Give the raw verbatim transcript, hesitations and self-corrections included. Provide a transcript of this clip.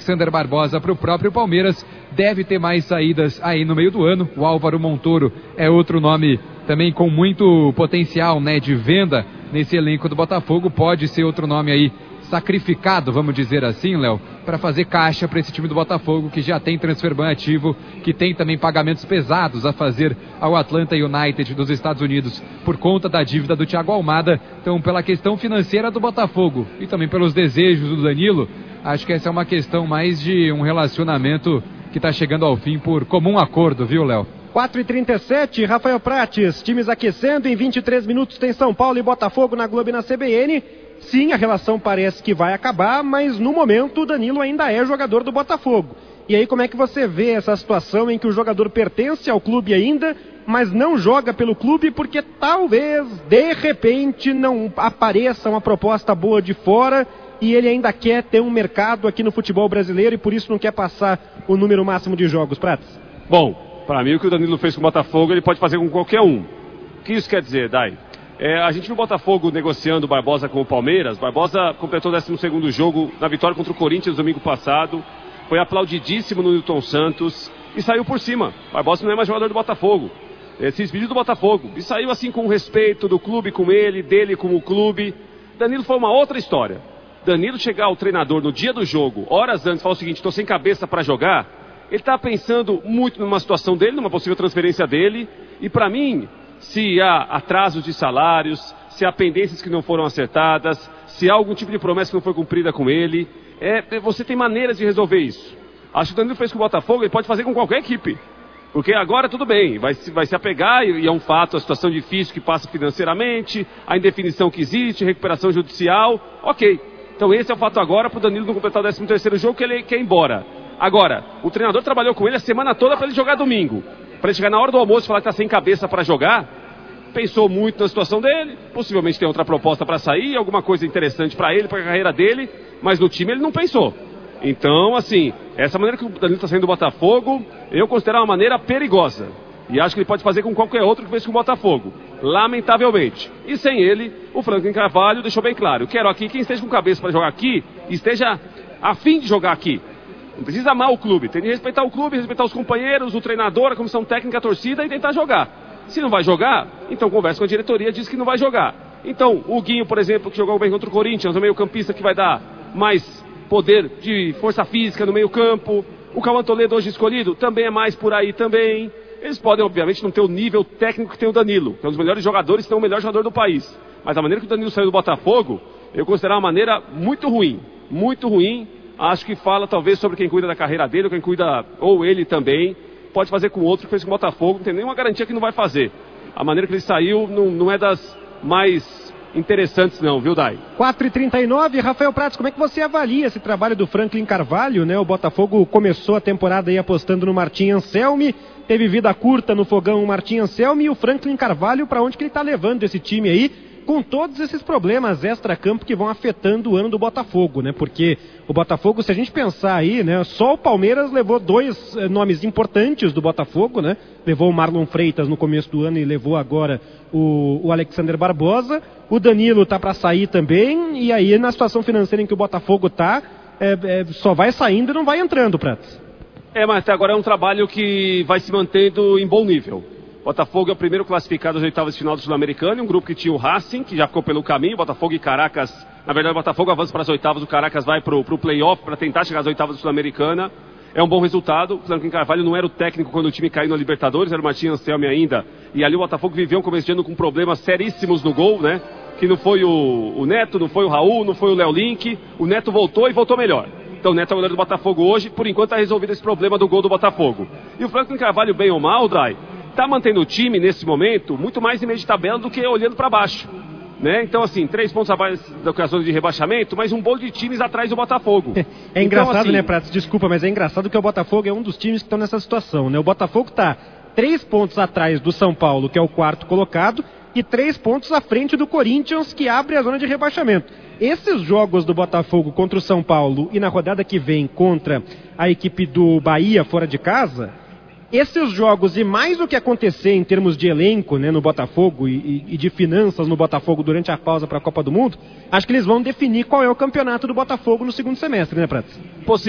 Alexander Barbosa para o próprio Palmeiras. Deve ter mais saídas aí no meio do ano. O Álvaro Montoro é outro nome também com muito potencial, né, de venda nesse elenco do Botafogo. Pode ser outro nome aí sacrificado, vamos dizer assim, Léo, para fazer caixa para esse time do Botafogo, que já tem transferban ativo, que tem também pagamentos pesados a fazer ao Atlanta United dos Estados Unidos por conta da dívida do Thiago Almada. Então, pela questão financeira do Botafogo e também pelos desejos do Danilo, acho que essa é uma questão mais de um relacionamento que está chegando ao fim por comum acordo, viu, Léo? quatro e trinta e sete, Rafael Prates, times aquecendo, em vinte e três minutos tem São Paulo e Botafogo na Globo e na C B N. Sim, a relação parece que vai acabar, mas no momento o Danilo ainda é jogador do Botafogo. E aí como é que você vê essa situação em que o jogador pertence ao clube ainda, mas não joga pelo clube porque talvez, de repente, não apareça uma proposta boa de fora e ele ainda quer ter um mercado aqui no futebol brasileiro e por isso não quer passar o número máximo de jogos, Prates? Bom, para mim o que o Danilo fez com o Botafogo ele pode fazer com qualquer um. O que isso quer dizer, Dai? É, a gente viu o Botafogo negociando o Barbosa com o Palmeiras. Barbosa completou o décimo segundo jogo na vitória contra o Corinthians domingo passado. Foi aplaudidíssimo no Newton Santos e saiu por cima. Barbosa não é mais jogador do Botafogo. É, se despediu do Botafogo e saiu assim com respeito do clube com ele, dele com o clube. Danilo foi uma outra história. Danilo chegar ao treinador no dia do jogo, horas antes, falar o seguinte: estou sem cabeça para jogar. Ele está pensando muito numa situação dele, numa possível transferência dele. E para mim, se há atrasos de salários, se há pendências que não foram acertadas, se há algum tipo de promessa que não foi cumprida com ele, é, você tem maneiras de resolver isso. Acho que o Danilo fez com o Botafogo, ele pode fazer com qualquer equipe. Porque agora tudo bem, vai, vai se apegar, e é um fato, a situação difícil que passa financeiramente, a indefinição que existe, recuperação judicial, ok. Então esse é o fato agora para o Danilo não completar o décimo terceiro jogo que ele quer ir embora. Agora, o treinador trabalhou com ele a semana toda para ele jogar domingo. Para ele chegar na hora do almoço e falar que está sem cabeça para jogar, pensou muito na situação dele, possivelmente tem outra proposta para sair, alguma coisa interessante para ele, para a carreira dele, mas no time ele não pensou. Então, assim, essa maneira que o Danilo está saindo do Botafogo, eu considero uma maneira perigosa. E acho que ele pode fazer com qualquer outro que fez com o Botafogo, lamentavelmente. E sem ele, o Franklin Carvalho deixou bem claro: eu quero aqui quem esteja com cabeça para jogar aqui, esteja a fim de jogar aqui. Não precisa amar o clube, tem que respeitar o clube, respeitar os companheiros, o treinador, a comissão técnica, a torcida e tentar jogar. Se não vai jogar, então conversa com a diretoria, diz que não vai jogar. Então, o Guinho, por exemplo, que jogou bem contra o Corinthians, o meio campista que vai dar mais poder de força física no meio campo. O Cauã Toledo hoje escolhido também é mais por aí também. Eles podem, obviamente, não ter o nível técnico que tem o Danilo, que é um dos melhores jogadores, se não o melhor jogador do país. Mas a maneira que o Danilo saiu do Botafogo, eu considero uma maneira muito ruim, muito ruim. Acho que fala talvez sobre quem cuida da carreira dele, ou quem cuida, ou ele também, pode fazer com outro que fez com o Botafogo, não tem nenhuma garantia que não vai fazer. A maneira que ele saiu não, não é das mais interessantes não, viu, Dai? quatro e trinta e nove, Rafael Prates, como é que você avalia esse trabalho do Franklin Carvalho, né? O Botafogo começou a temporada aí apostando no Martim Anselmi, teve vida curta no fogão o Martim Anselmi, e o Franklin Carvalho, para onde que ele está levando esse time aí, com todos esses problemas extra-campo que vão afetando o ano do Botafogo, né? Porque o Botafogo, se a gente pensar aí, né? Só o Palmeiras levou dois eh, nomes importantes do Botafogo, né? Levou o Marlon Freitas no começo do ano e levou agora o, o Alexander Barbosa. O Danilo tá para sair também, e aí na situação financeira em que o Botafogo tá, é, é, só vai saindo e não vai entrando, Prates. É, mas até agora é um trabalho que vai se mantendo em bom nível. Botafogo é o primeiro classificado às oitavas de final do Sul-Americano, um grupo que tinha o Racing, que já ficou pelo caminho, Botafogo e Caracas. Na verdade, o Botafogo avança para as oitavas, o Caracas vai para o play-off para tentar chegar às oitavas do Sul-Americana. É um bom resultado. O Franklin Carvalho não era o técnico quando o time caiu na Libertadores, era o Martim Anselmi ainda. E ali o Botafogo viveu um começo de ano com problemas seríssimos no gol, né? Que não foi o, o Neto, não foi o Raul, não foi o Léo Link. O Neto voltou e voltou melhor. Então o Neto é o goleiro do Botafogo hoje, por enquanto está resolvido esse problema do gol do Botafogo. E o Franklin Carvalho, bem ou mal, Dai, está mantendo o time nesse momento muito mais em meio de tabela do que olhando para baixo, né? Então assim, três pontos abaixo da zona de rebaixamento, mas um bolo de times atrás do Botafogo. É engraçado, então, assim, né, Pratos? Desculpa, mas é engraçado que o Botafogo é um dos times que estão nessa situação, né? O Botafogo está três pontos atrás do São Paulo, que é o quarto colocado, e três pontos à frente do Corinthians, que abre a zona de rebaixamento. Esses jogos do Botafogo contra o São Paulo e na rodada que vem contra a equipe do Bahia fora de casa, esses jogos e mais o que acontecer em termos de elenco, né, no Botafogo e, e de finanças no Botafogo durante a pausa para a Copa do Mundo, acho que eles vão definir qual é o campeonato do Botafogo no segundo semestre, né, Prates?